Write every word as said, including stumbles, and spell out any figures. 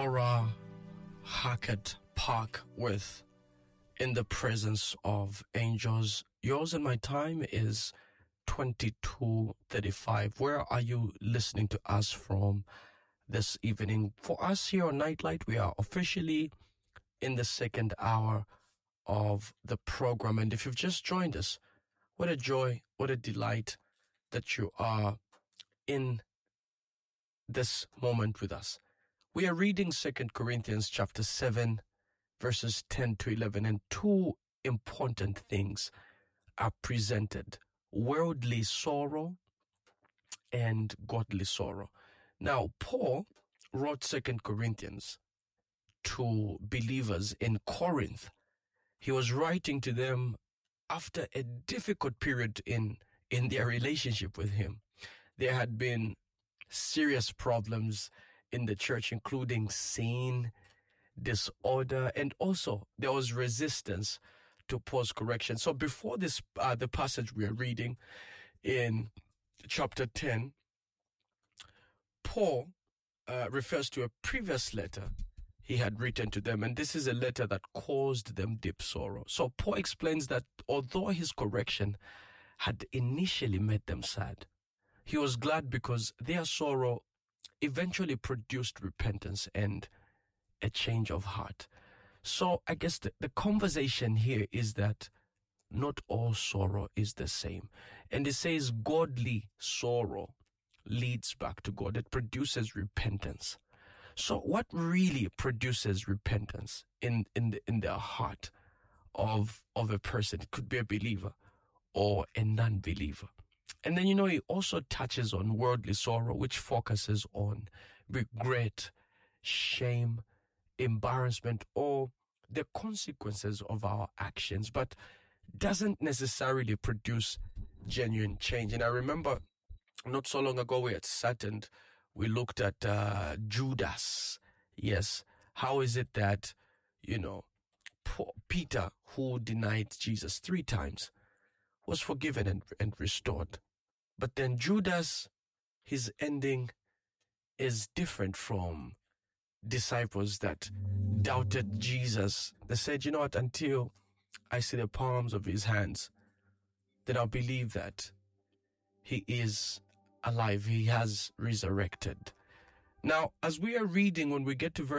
Laura Hackett Park with In the Presence of Angels. Yours and my time is twenty-two thirty-five. Where are you listening to us from this evening? For us here on Nightlight, we are officially in the second hour of the program. And if you've just joined us, what a joy, what a delight that you are in this moment with us. We are reading Second Corinthians chapter seven, verses ten to eleven, and two important things are presented: worldly sorrow and godly sorrow. Now, Paul wrote Second Corinthians to believers in Corinth. He was writing to them after a difficult period in, in their relationship with him. There had been serious problems in the church, including sin, disorder, and also there was resistance to Paul's correction. So before this, uh, the passage we are reading in chapter ten, Paul uh, refers to a previous letter he had written to them, and this is a letter that caused them deep sorrow. So Paul explains that although his correction had initially made them sad, he was glad because their sorrow eventually produced repentance and a change of heart. So I guess the, the conversation here is that not all sorrow is the same. And it says godly sorrow leads back to God. It produces repentance. So what really produces repentance in, in, the, in the heart of, of a person? It could be a believer or a non-believer. And then, you know, he also touches on worldly sorrow, which focuses on regret, shame, embarrassment, or the consequences of our actions, but doesn't necessarily produce genuine change. And I remember not so long ago we had sat and we looked at uh, Judas. Yes. How is it that, you know, Peter, who denied Jesus three times, was forgiven and, and restored? But then Judas, his ending is different from disciples that doubted Jesus. They said, you know what, until I see the palms of his hands, then I'll believe that he is alive. He has resurrected. Now, as we are reading, when we get to verse